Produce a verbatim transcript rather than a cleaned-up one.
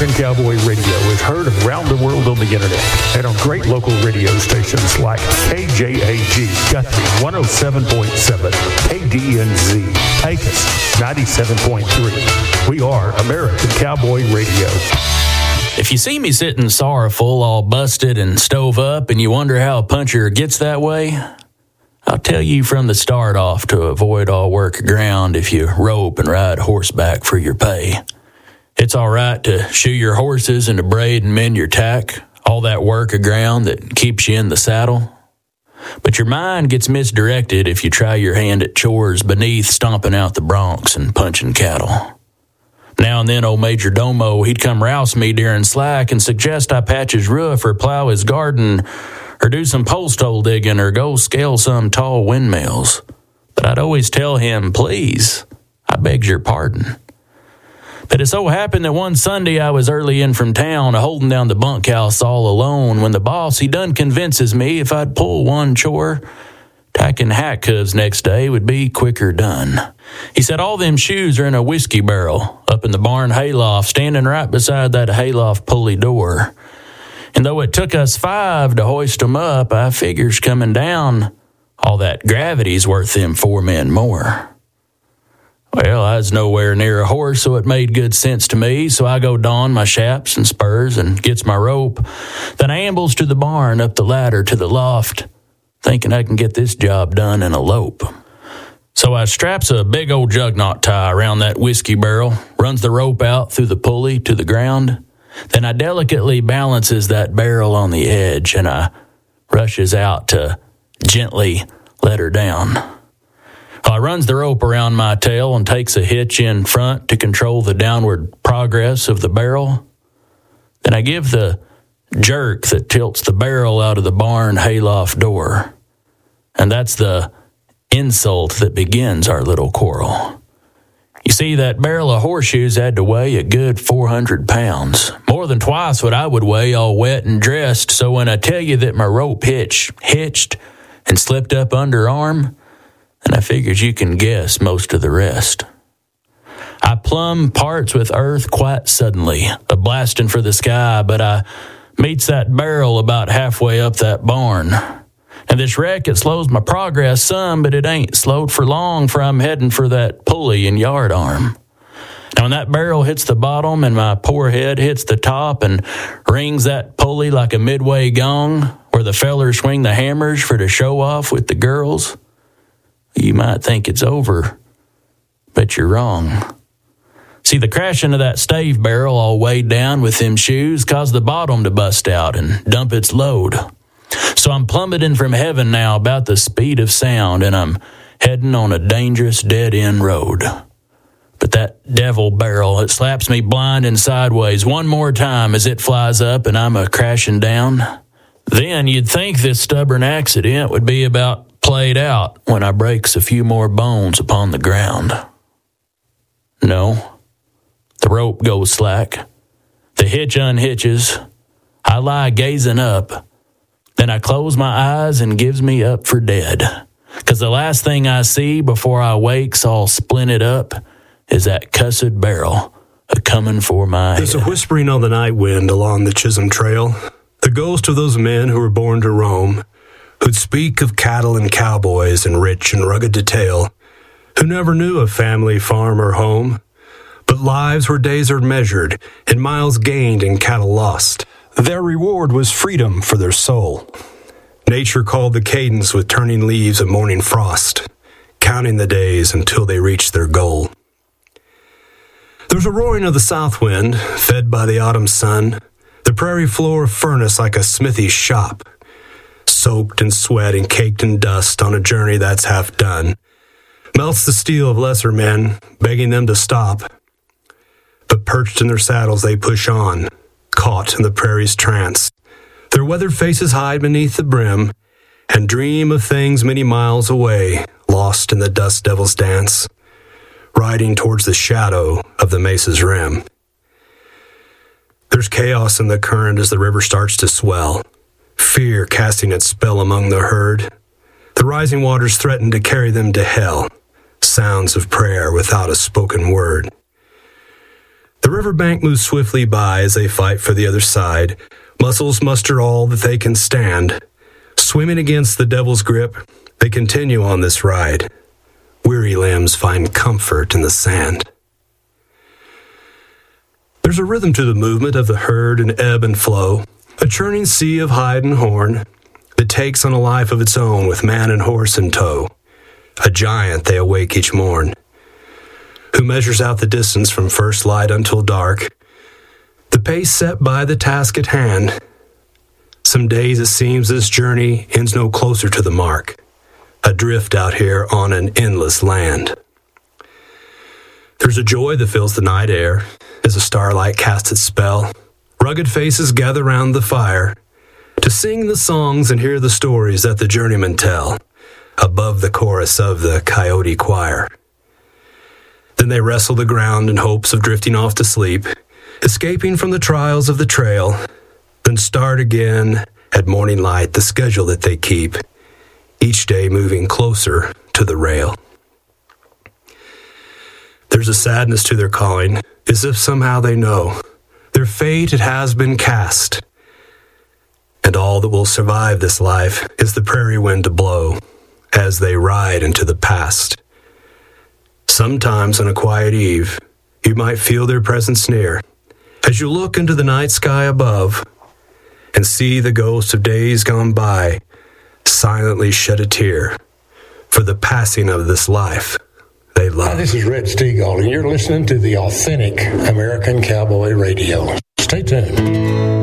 American Cowboy Radio is heard around the world on the internet and on great local radio stations like K J A G Guthrie one oh seven point seven, K D N Z Pecos ninety-seven point three. We are American Cowboy Radio. If you see me sitting sorrowful, all busted and stove up, and you wonder how a puncher gets that way, I'll tell you from the start off to avoid all work ground if you rope and ride horseback for your pay. It's all right to shoe your horses and to braid and mend your tack, all that work aground that keeps you in the saddle. But your mind gets misdirected if you try your hand at chores beneath stomping out the broncs and punching cattle. Now and then old Major Domo, he'd come rouse me during slack and suggest I patch his roof or plow his garden or do some post hole digging or go scale some tall windmills. But I'd always tell him, please, I begs your pardon. But it so happened that one Sunday I was early in from town, holding down the bunkhouse all alone, when the boss, he done convinces me if I'd pull one chore, tacking hack hooves next day would be quicker done. He said all them shoes are in a whiskey barrel up in the barn hayloft, standing right beside that hayloft pulley door. And though it took us five to hoist 'em up, I figures coming down, all that gravity's worth them four men more. Well, I was nowhere near a horse, so it made good sense to me, so I go don my chaps and spurs and gets my rope. Then I ambles to the barn, up the ladder to the loft, thinking I can get this job done in a lope. So I straps a big old jug knot tie around that whiskey barrel, runs the rope out through the pulley to the ground. Then I delicately balances that barrel on the edge, and I rushes out to gently let her down. I runs the rope around my tail and takes a hitch in front to control the downward progress of the barrel. Then I give the jerk that tilts the barrel out of the barn hayloft door. And that's the insult that begins our little quarrel. You see, that barrel of horseshoes had to weigh a good four hundred pounds, more than twice what I would weigh all wet and dressed. So when I tell you that my rope hitch hitched and slipped up underarm, and I figures you can guess most of the rest. I plumb parts with earth quite suddenly, a blasting for the sky, but I meets that barrel about halfway up that barn. And this wreck, it slows my progress some, but it ain't slowed for long, for I'm heading for that pulley and yard arm. Now when that barrel hits the bottom and my poor head hits the top and rings that pulley like a midway gong, where the fellers swing the hammers for to show off with the girls, you might think it's over, but you're wrong. See, the crashing of that stave barrel all weighed down with them shoes caused the bottom to bust out and dump its load. So I'm plummeting from heaven now about the speed of sound, and I'm heading on a dangerous dead-end road. But that devil barrel, it slaps me blind and sideways one more time as it flies up and I'm a-crashing down. Then you'd think this stubborn accident would be about played out when I breaks a few more bones upon the ground. No, the rope goes slack. The hitch unhitches. I lie gazing up. Then I close my eyes and gives me up for dead. 'Cause the last thing I see before I wakes all splinted up is that cussed barrel a-comin' for my There's head. a whispering on the night wind along the Chisholm Trail, the ghost of those men who were born to roam, who'd speak of cattle and cowboys in rich and rugged detail, who never knew a family, farm, or home, but lives where days are measured in miles gained and cattle lost. Their reward was freedom for their soul. Nature called the cadence with turning leaves of morning frost, counting the days until they reached their goal. There's a roaring of the south wind, fed by the autumn sun, the prairie floor a furnace like a smithy's shop, soaked in sweat and caked in dust on a journey that's half done, melts the steel of lesser men, begging them to stop. But perched in their saddles they push on, caught in the prairie's trance. Their weathered faces hide beneath the brim, and dream of things many miles away, lost in the dust devil's dance, riding towards the shadow of the mesa's rim. There's chaos in the current as the river starts to swell, fear casting its spell among the herd. The rising waters threaten to carry them to hell, sounds of prayer without a spoken word. The The riverbank moves swiftly by as they fight for the other side. Muscles muster all that they can stand. Swimming against the devil's grip, they continue on this ride. Weary limbs find comfort in the sand. There's a rhythm to the movement of the herd and ebb and flow, a churning sea of hide and horn that takes on a life of its own with man and horse in tow. A giant they awake each morn, who measures out the distance from first light until dark, the pace set by the task at hand. Some days it seems this journey ends no closer to the mark, adrift out here on an endless land. There's a joy that fills the night air as the starlight casts its spell. Rugged faces gather round the fire to sing the songs and hear the stories that the journeymen tell above the chorus of the coyote choir. Then they wrestle the ground in hopes of drifting off to sleep, escaping from the trials of the trail, then start again at morning light the schedule that they keep, each day moving closer to the rail. There's a sadness to their calling, as if somehow they know their fate it has been cast, and all that will survive this life is the prairie wind to blow as they ride into the past. Sometimes on a quiet eve, you might feel their presence near, as you look into the night sky above and see the ghosts of days gone by silently shed a tear for the passing of this life they love. Hi, this is Red Stegall, and you're listening to the authentic American Cowboy Radio. Stay tuned.